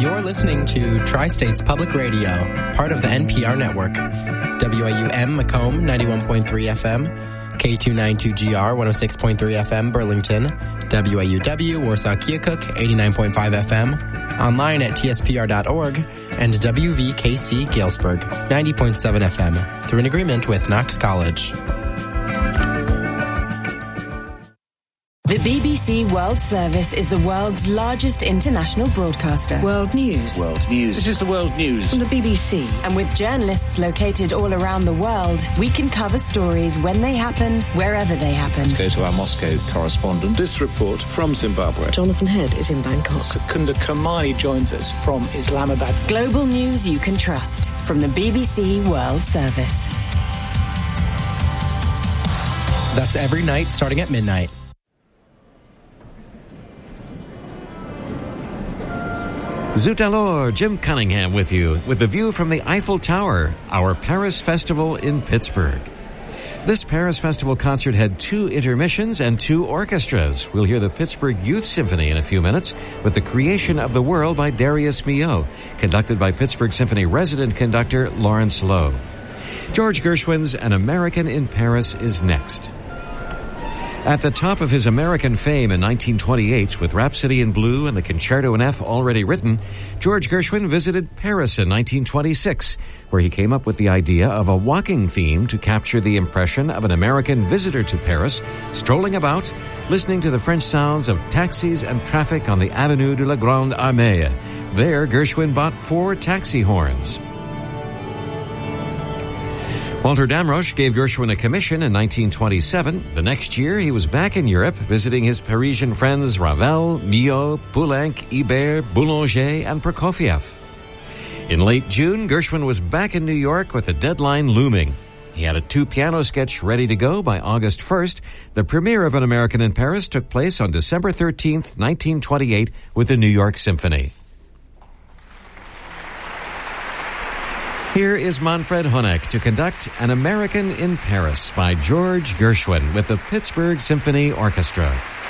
You're listening to Tri-States Public Radio, part of the NPR network. WAUM Macomb 91.3 FM, K292GR 106.3 FM Burlington, WAUW Warsaw Keokuk 89.5 FM, online at tspr.org, and WVKC Galesburg 90.7 FM through an agreement with Knox College. The BBC World Service is the world's largest international broadcaster. World News. World News. This is the World News. From the BBC. And with journalists located all around the world, we can cover stories when they happen, wherever they happen. Let's go to our Moscow correspondent. This report from Zimbabwe. Jonathan Head is in Bangkok. Secunda Kamani joins us from Islamabad. Global news you can trust from the BBC World Service. That's every night starting at midnight. Zut alors, Jim Cunningham with you, with the view from the Eiffel Tower, our Paris Festival in Pittsburgh. This Paris Festival concert had 2 intermissions and 2 orchestras. We'll hear the Pittsburgh Youth Symphony in a few minutes with The Creation of the World by Darius Milhaud, conducted by Pittsburgh Symphony resident conductor Lawrence Lowe. George Gershwin's An American in Paris is next. At the top of his American fame in 1928, with Rhapsody in Blue and the Concerto in F already written, George Gershwin visited Paris in 1926, where he came up with the idea of a walking theme to capture the impression of an American visitor to Paris, strolling about, listening to the French sounds of taxis and traffic on the Avenue de la Grande Armée. There, Gershwin bought 4 taxi horns. Walter Damrosch gave Gershwin a commission in 1927. The next year, he was back in Europe, visiting his Parisian friends Ravel, Milhaud, Poulenc, Ibert, Boulanger, and Prokofiev. In late June, Gershwin was back in New York with the deadline looming. He had a 2-piano sketch ready to go by August 1st. The premiere of An American in Paris took place on December 13th, 1928, with the New York Symphony. Here is Manfred Honeck to conduct An American in Paris by George Gershwin with the Pittsburgh Symphony Orchestra.